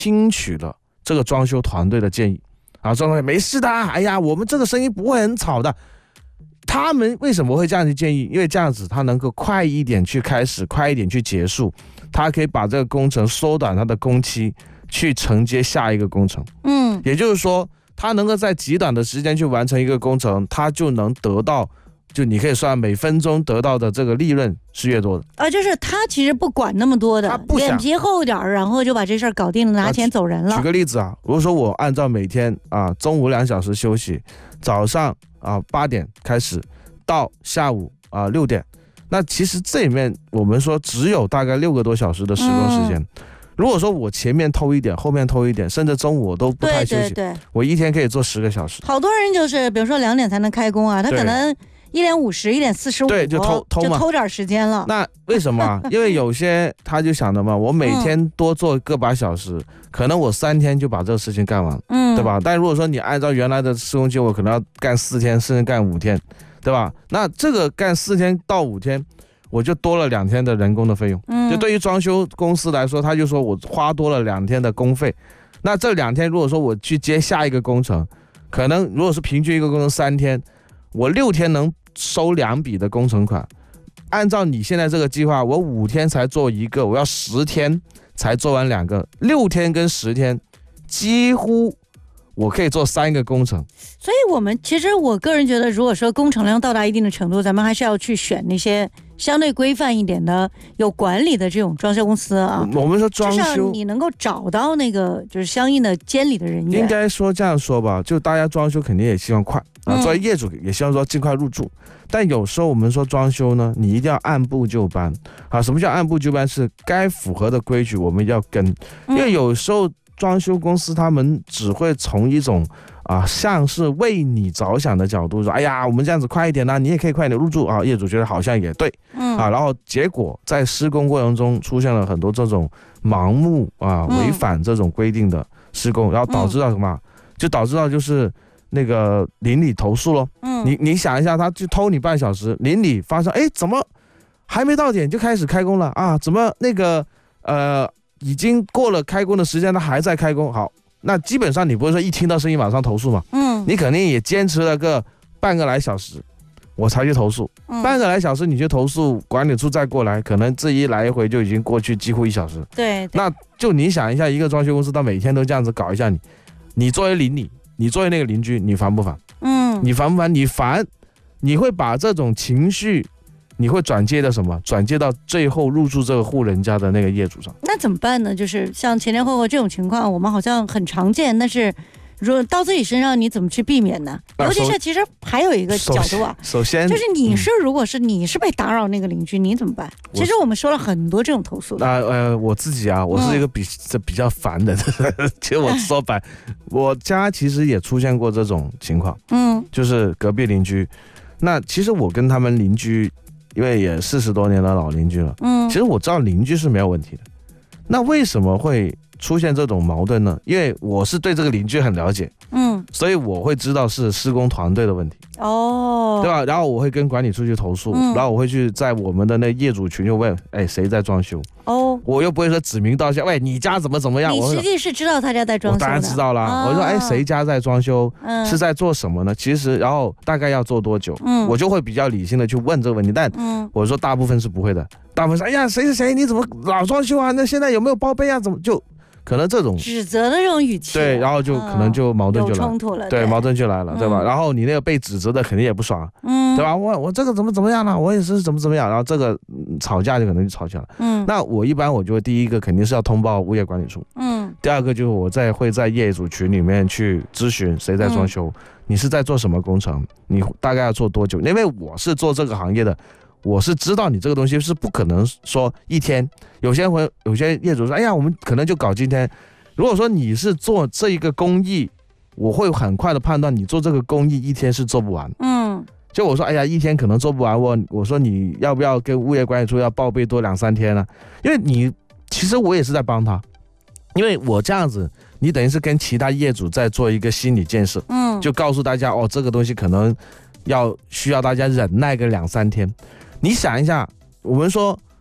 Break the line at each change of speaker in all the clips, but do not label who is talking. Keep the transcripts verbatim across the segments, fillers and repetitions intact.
听取了这个装修团队的建议啊，装修没事的，哎呀，我们这个声音不会很吵的。他们为什么会这样去建议？因为这样子他能够快一点去开始，快一点去结束，他可以把这个工程缩短他的工期，去承接下一个工程。
嗯，
也就是说，他能够在极短的时间去完成一个工程，他就能得到，就你可以算每分钟得到的这个利润是越多的。
啊，就是他其实不管那么多的，
他不想
脸皮厚点儿，然后就把这事儿搞定了，拿钱走人了。
举个例子啊，如果说我按照每天啊中午两小时休息，早上啊八点开始到下午啊六点，那其实这里面我们说只有大概六个多小时的施工时间。嗯，如果说我前面偷一点，后面偷一点，甚至中午我都不太休息，
对对对，
我一天可以做十个小时。
好多人就是比如说两点才能开工啊，他可能一点五十、一点四十五，
对，就偷偷嘛，
就偷点时间了。
那为什么？因为有些他就想的嘛，我每天多做个把小时，嗯，可能我三天就把这个事情干完，嗯，对吧？但如果说你按照原来的施工计划，我可能要干四天，甚至干五天，对吧？那这个干四天到五天，我就多了两天的人工的费用。嗯，就对于装修公司来说，他就说我花多了两天的工费。那这两天如果说我去接下一个工程，可能如果是平均一个工程三天，我六天能收两笔的工程款。按照你现在这个计划，我五天才做一个，我要十天才做完两个，六天跟十天几乎我可以做三个工程。
所以我们其实我个人觉得，如果说工程量到达一定的程度，咱们还是要去选那些相对规范一点的有管理的这种装修公司啊。
我们说装修，
至少你能够找到那个就是相应的监理的人员。
应该说这样说吧，就大家装修肯定也希望快啊，作为业主也希望说尽快入住。嗯，但有时候我们说装修呢，你一定要按部就班啊。什么叫按部就班？是该符合的规矩我们要跟，因为有时候装修公司他们只会从一种啊像是为你着想的角度说，哎呀，我们这样子快一点啦，啊，你也可以快一点入住啊。业主觉得好像也对，嗯啊，然后结果在施工过程中出现了很多这种盲目啊违反这种规定的施工，然后导致到什么？就导致到就是那个邻里投诉咯。嗯，你你想一下，他就偷你半小时，邻里发现，哎，怎么还没到点就开始开工了啊？怎么那个呃已经过了开工的时间，他还在开工？好，那基本上你不会说一听到声音马上投诉嘛？嗯，你肯定也坚持了个半个来小时，我才去投诉。嗯，半个来小时你去投诉，管理处再过来，可能这一来一回就已经过去几乎一小时。
对，
那就你想一下，一个装修公司他每天都这样子搞一下你，你作为邻里，你作为那个邻居，你烦不烦？嗯，你烦不烦？你烦，你会把这种情绪，你会转接到什么？转接到最后入住这个户人家的那个业主上。
那怎么办呢？就是像前前后后这种情况，我们好像很常见，但是如果到自己身上，你怎么去避免呢？尤其是其实还有一个角度啊，
首先
就是你是如果是你是被打扰那个邻居，你怎么办？其实我们说了很多这种投诉。
那呃，我自己啊，我是一个比、嗯、比较烦的，其实我说白，我家其实也出现过这种情况，嗯，就是隔壁邻居。那其实我跟他们邻居，因为也四十多年的老邻居了，嗯，其实我知道邻居是没有问题的。那为什么会出现这种矛盾呢？因为我是对这个邻居很了解，嗯，所以我会知道是施工团队的问题，哦，对吧？然后我会跟管理处去投诉，嗯、然后我会去在我们的那业主群就问，哎，谁在装修？哦，我又不会说指名道姓，喂，你家怎么怎么样？
你实际是知道他家在装修的，
我当然知道啦。啊、我说，哎，谁家在装修？嗯、是在做什么呢？其实，然后大概要做多久？嗯，我就会比较理性的去问这个问题。但嗯，我说大部分是不会的，大部分是，哎呀，谁谁谁，你怎么老装修啊？那现在有没有报备啊？怎么就？可能这种
指责的这种语气，
对，然后就可能就矛盾就来了，
有冲突了，
对，矛盾就来了，对吧？然后你那个被指责的肯定也不爽，嗯，对吧？我我这个怎么怎么样了，我也是怎么怎么样，然后这个吵架就可能就吵起来了，嗯。那我一般我就第一个肯定是要通报物业管理处，嗯。第二个就是我在会在业主群里面去咨询谁在装修，你是在做什么工程，你大概要做多久？因为我是做这个行业的。我是知道你这个东西是不可能说一天，有些会有些业主说，哎呀，我们可能就搞今天。如果说你是做这一个工艺，我会很快的判断你做这个工艺一天是做不完。嗯，就我说，哎呀，一天可能做不完，我我说你要不要跟物业管理处要报备多两三天呢？因为你其实我也是在帮他，因为我这样子，你等于是跟其他业主在做一个心理建设。嗯，就告诉大家哦，这个东西可能要需要大家忍耐个两三天。你想一下，我们说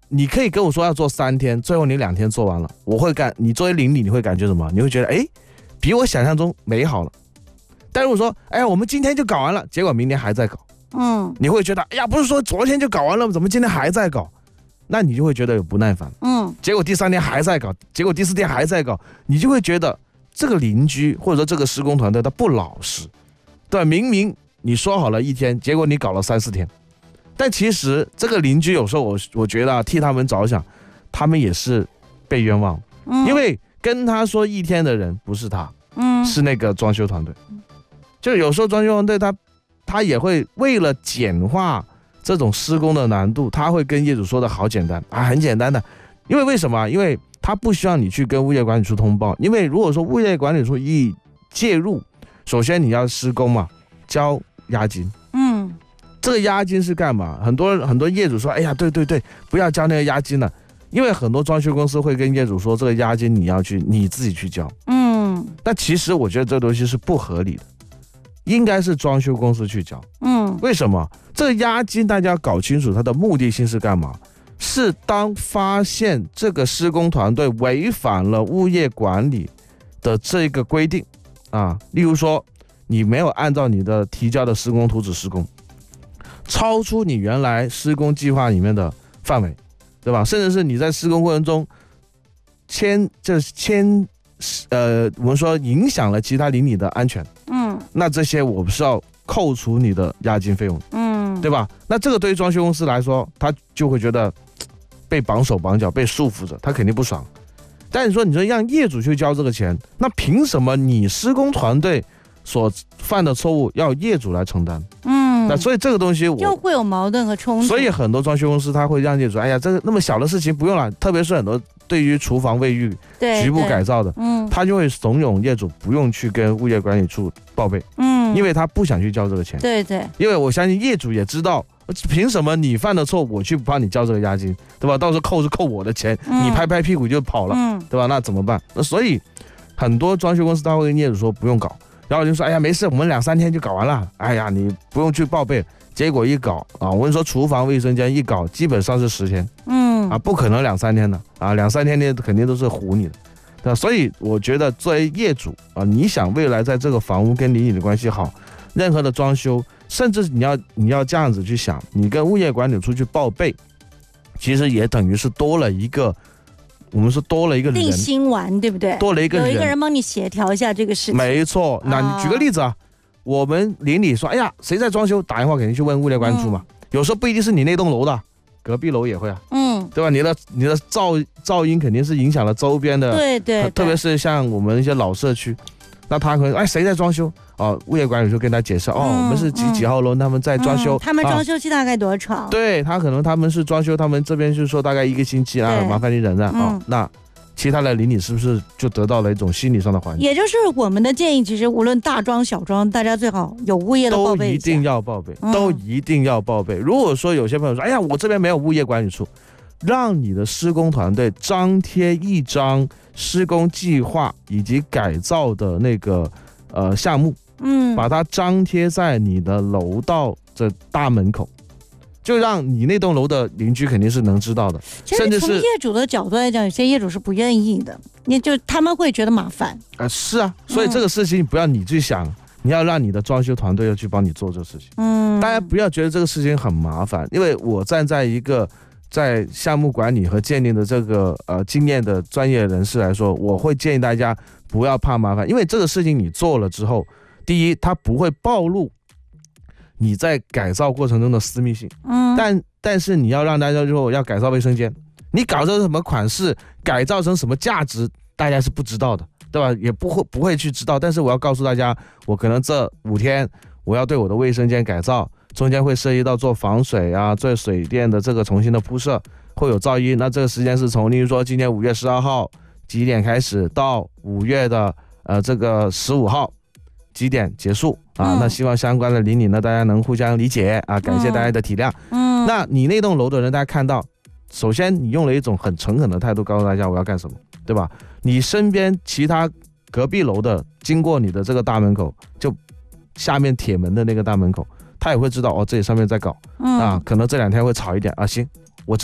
你可以跟我说要做三天，最后你两天做完了，我会感，你作为邻里你会感觉什么？你会觉得哎，比我想象中美好了。但如果说哎呀，我们今天就搞完了，结果明天还在搞，
嗯，
你会觉得哎呀，不是说昨天就搞完了，怎么今天还在搞？那你就会觉得有不耐烦。
嗯，
结果第三天还在搞，结果第四天还在搞，你就会觉得这个邻居或者说这个施工团队他不老实，对吧？明明你说好了一天，结果你搞了三四天。但其实这个邻居有时候我我觉得、啊、替他们着想，他们也是被冤枉，嗯，因为跟他说一天的人不是他，嗯，是那个装修团队。就有时候装修团队他他也会为了简化这种施工的难度，他会跟业主说的好简单啊，很简单的。因为为什么？因为他不需要你去跟物业管理处通报，因为如果说物业管理处一介入，首先你要施工嘛，交押金，嗯。这个押金是干嘛？很多很多业主说，哎呀，对对对，不要交那个押金了，因为很多装修公司会跟业主说，这个押金你要去你自己去交。嗯，但其实我觉得这东西是不合理的，应该是装修公司去交。嗯，为什么？这个押金大家要搞清楚，它的目的性是干嘛？是当发现这个施工团队违反了物业管理的这个规定啊，例如说你没有按照你的提交的施工图纸施工，超出你原来施工计划里面的范围，对吧？甚至是你在施工过程中牵就是牵呃，我们说影响了其他邻里的安全，嗯，那这些我们是要扣除你的押金费用，嗯，对吧？那这个对于装修公司来说，他就会觉得被绑手绑脚，被束缚着，他肯定不爽。但你说，你说让业主去交这个钱，那凭什么你施工团队所犯的错误要业主来承担？嗯，那所以这个东西我
就会有矛盾和冲突。
所以很多装修公司他会让业主，哎呀，这个那么小的事情不用了，特别是很多对于厨房卫浴局部改造的，嗯，他就会怂恿业主不用去跟物业管理处报备，嗯，因为他不想去交这个钱。
对对，
因为我相信业主也知道，凭什么你犯的错我去帮你交这个押金，对吧？到时候扣是扣我的钱，嗯，你拍拍屁股就跑了，嗯，对吧？那怎么办？那所以很多装修公司他会跟业主说不用搞，然后就说哎呀没事，我们两三天就搞完了，哎呀你不用去报备。结果一搞啊，我跟你说，厨房卫生间一搞，基本上是十天，嗯，啊，不可能两三天的啊，两三天的肯定都是唬你的，对吧？所以我觉得作为业主啊，你想未来在这个房屋跟邻里的关系好，任何的装修，甚至你要你要这样子去想，你跟物业管理处去报备，其实也等于是多了一个，我们说多了一个人定
心丸，对不对？
多了一个人，
有一个人帮你协调一下这个事情。
没错，那你举个例子啊。我们邻里说，哎呀，谁在装修？打电话肯定去问物业管理处嘛。嗯、有时候不一定是你那栋楼的，隔壁楼也会啊，嗯，对吧？你的你的噪噪音肯定是影响了周边的，
对 对, 对，
特别是像我们一些老社区，那他可能哎谁在装修？哦，物业管理处跟他解释，哦，嗯、我们是几几号楼，嗯、他们在装修、
嗯，他们装修期大概多长？啊、
对他可能他们是装修，他们这边是说大概一个星期啊，麻烦你忍忍啊、嗯哦，那。其他的邻里是不是就得到了一种心理上的缓解？
也就是我们的建议，其实无论大装小装，大家最好有物业的报备，
都一定要报备，嗯、都一定要报备。如果说有些朋友说，哎呀，我这边没有物业管理处，让你的施工团队张贴一张施工计划以及改造的那个呃项目，嗯，把它张贴在你的楼道的大门口。就让你那栋楼的邻居肯定是能知道的，
甚至是从业主的角度来讲，有些业主是不愿意的，你就他们会觉得麻烦
啊、呃。是啊，所以这个事情不要你去想，嗯、你要让你的装修团队要去帮你做这个事情。嗯，大家不要觉得这个事情很麻烦，因为我站在一个在项目管理和鉴定的这个呃经验的专业人士来说，我会建议大家不要怕麻烦，因为这个事情你做了之后，第一，它不会暴露你在改造过程中的私密性，嗯，但但是你要让大家说要改造卫生间，你搞成什么款式，改造成什么价值，大家是不知道的，对吧？也不会不会去知道。但是我要告诉大家，我可能这五天我要对我的卫生间改造，中间会涉及到做防水啊，做水电的这个重新的铺设，会有噪音。那这个时间是从，例如说今年五月十二号几点开始，到五月的呃这个十五号。几点结束啊？嗯、那希望相关的邻里呢，大家能互相理解啊，感谢大家的体谅。嗯，那你那栋楼的人，大家看到，首先你用了一种很诚恳的态度告诉大家我要干什么，对吧？你身边其他隔壁楼的经过你的这个大门口，就下面铁门的那个大门口，他也会知道哦，这里上面在搞、嗯、啊，可能这两天会吵一点啊。行，我知道了，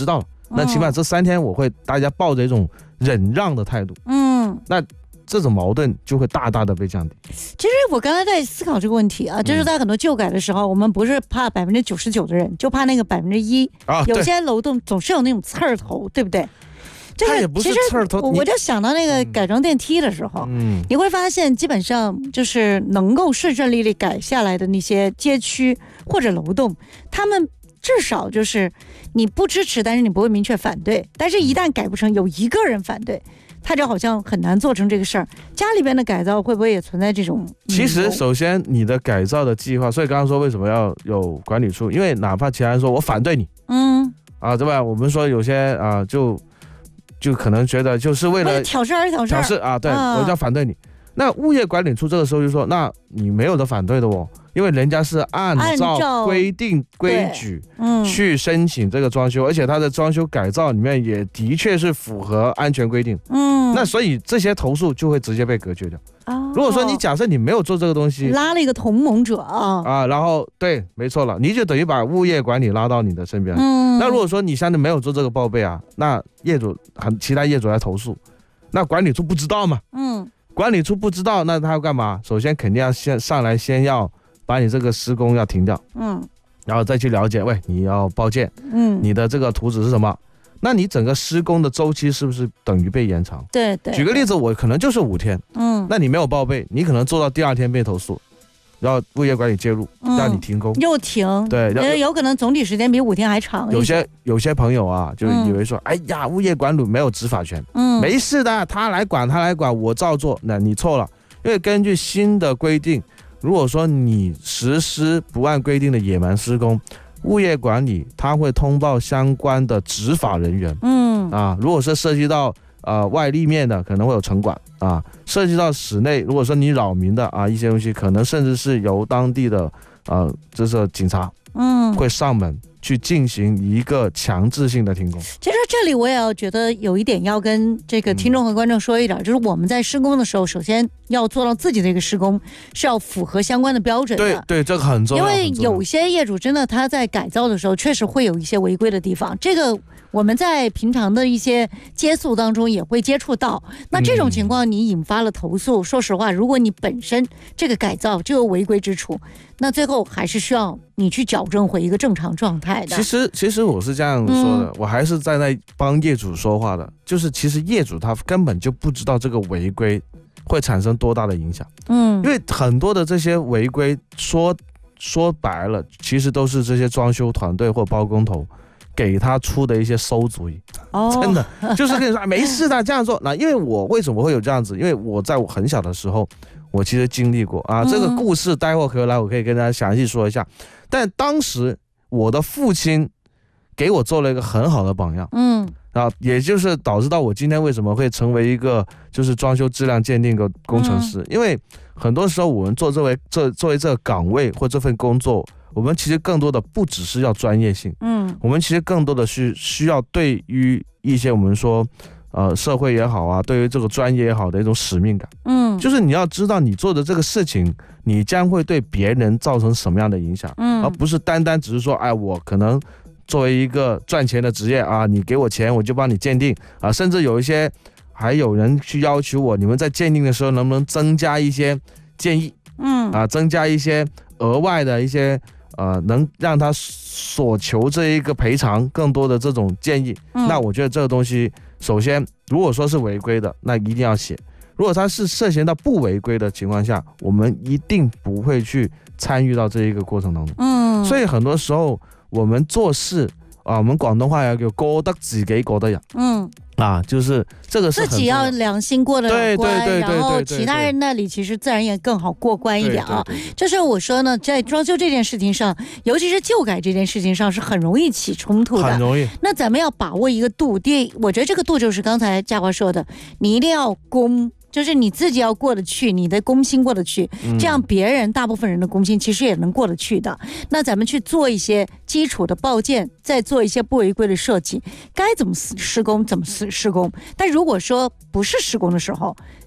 那起码这三天我会大家抱着一种忍让的态度，
嗯，
那这种矛盾就会大大的被降低。
其实我刚才在思考这个问题啊，就是在很多旧改的时候，我们不是怕百分之九十九的人，就怕那个百分之一，有些楼栋总是有那种刺儿头，对不对？这个
它也不是刺儿头，
我我就想到那个改装电梯的时候，嗯，你会发现基本上就是能够顺顺利利改下来的那些街区或者楼栋，他们至少就是你不支持，但是你不会明确反对。但是一旦改不成，有一个人反对，他就好像很难做成这个事儿。家里边的改造会不会也存在这种？
其实首先你的改造的计划，所以刚刚说为什么要有管理处，因为哪怕其他人说我反对你，嗯啊，对吧？我们说有些啊就。就可能觉得就是为了
挑事而挑事，
挑事啊，对，啊、我就要反对你。那物业管理处这个时候就说，那你没有的反对的哦，因为人家是按照规定规矩去申请这个装修，嗯、而且它的装修改造里面也的确是符合安全规定。嗯，那所以这些投诉就会直接被隔绝掉。哦、如果说你假设你没有做这个东西，
拉了一个同盟者啊，
啊，然后对，没错了，你就等于把物业管理拉到你的身边。嗯，那如果说你相对没有做这个报备啊，那业主很其他业主来投诉，那管理处不知道嘛？嗯。管理处不知道，那他要干嘛？首先肯定要先上来，先要把你这个施工要停掉，嗯，然后再去了解，喂，你要报建，嗯，你的这个图纸是什么？那你整个施工的周期是不是等于被延长？
对对。
举个例子，我可能就是五天，嗯，那你没有报备，你可能做到第二天被投诉。然后物业管理介入，让你停工，
嗯、又停，
对，
有可能总体时间比五天还长。
有些有些朋友啊，就以为说，嗯、哎呀，物业管理没有执法权，嗯，没事的，他来管，他来管，我照做。那你错了，因为根据新的规定，如果说你实施不按规定的野蛮施工，物业管理他会通报相关的执法人员，嗯啊，如果是涉及到。呃，外立面的可能会有城管啊，涉及到室内，如果说你扰民的啊一些东西，可能甚至是由当地的呃，就是警察，嗯，会上门去进行一个强制性的停工。
其实这里我也要觉得有一点要跟这个听众和观众说一点，嗯、就是我们在施工的时候，首先要做到自己的一个施工是要符合相关的标准的。
对对，这个很重要。
因为有些业主真的他在改造的时候，确实会有一些违规的地方，这个。我们在平常的一些接触当中也会接触到，那这种情况你引发了投诉，嗯、说实话，如果你本身这个改造就有违规之处，那最后还是需要你去矫正回一个正常状态的。
其实，其实我是这样说的，嗯、我还是在那帮业主说话的，就是其实业主他根本就不知道这个违规会产生多大的影响，嗯，因为很多的这些违规说说白了，其实都是这些装修团队或包工头。给他出的一些馊主意，哦、真的就是跟你说、啊、没事的这样做。那因为我为什么会有这样子？因为我在我很小的时候，我其实经历过啊。这个故事待会回来我可以跟大家详细说一下。但当时我的父亲给我做了一个很好的榜样，嗯，啊，也就是导致到我今天为什么会成为一个就是装修质量鉴定的工程师，嗯、因为很多时候我们做这位这作为这个岗位或这份工作。我们其实更多的不只是要专业性，嗯，我们其实更多的是需要对于一些我们说，呃，社会也好啊，对于这个专业也好的一种使命感，嗯，就是你要知道你做的这个事情，你将会对别人造成什么样的影响，嗯，而不是单单只是说，哎，我可能作为一个赚钱的职业啊，你给我钱我就帮你鉴定啊，甚至有一些还有人去要求我，你们在鉴定的时候能不能增加一些建议，嗯，啊，增加一些额外的一些。呃，能让他所求这一个赔偿更多的这种建议，嗯、那我觉得这个东西，首先如果说是违规的，那一定要写；如果他是涉嫌到不违规的情况下，我们一定不会去参与到这一个过程当中。嗯，所以很多时候我们做事啊，我们广东话要叫過得自己過得人。嗯。啊，就是这个是
自己要良心过得了关，
对对对对对对对，
然后其他人那里其实自然也更好过关一点啊。
对对对对，
就是我说呢，在装修这件事情上，尤其是旧改这件事情上，是很容易起冲突的，
很容易。
那咱们要把握一个度，第一，我觉得这个度就是刚才嘉华说的，你一定要公。就是你自己要过得去，你的公心过得去，这样别人大部分人的公心其实也能过得去的。那咱们去做一些基础的报建，再做一些不违规的设计，该怎么施工怎么施工。但如果说不是施工的时候，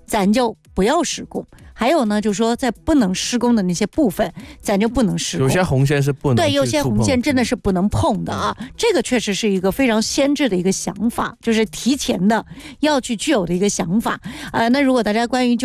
咱就不要施工。还有呢，就是说在不能施工的那些部分，咱就不能施工。
有些红线是不能
对，有些红线真的是不能碰的啊。这个确实是一个非常先知的一个想法，就是提前的要去具有的一个想法。呃，那如果大家关于就